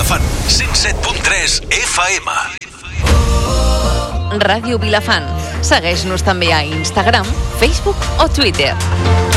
Vilafant, 107.3 FM. Ràdio Vilafant. Segueix-nos també a Instagram, Facebook o Twitter.